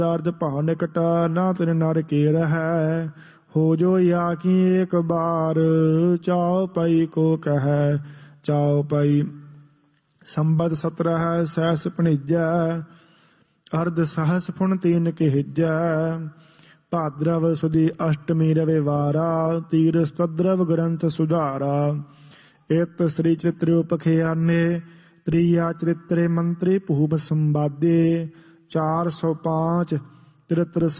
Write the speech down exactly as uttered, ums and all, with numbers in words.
दर्द भाव निकट ना तिन नर के रहै। हो जो या की एक बार चाओ पई को कह। चाओ पई संबद सत्रह सहस भणिजै। अर्ध सहस फुन तीन के हिजै। भाद्रव सुदी अष्टमी रविवारा। तीर स्तद्रव ग्रंथ सुधारा। इत श्री चित्ररूप खियाने। त्रिया चरित्रे मंत्री भूप संवादे। चार सौ पांच चरित्र